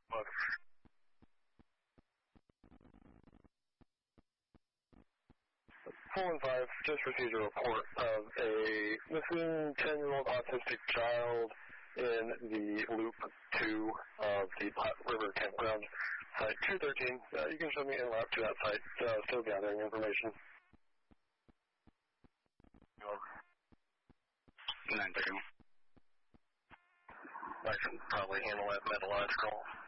415 just received a report of a missing 10-year-old autistic child in the Loop 2 of the Platte River Campground, Site 213. You can show me en route to that site. Still gathering information. 931. I can probably handle that metallurgical.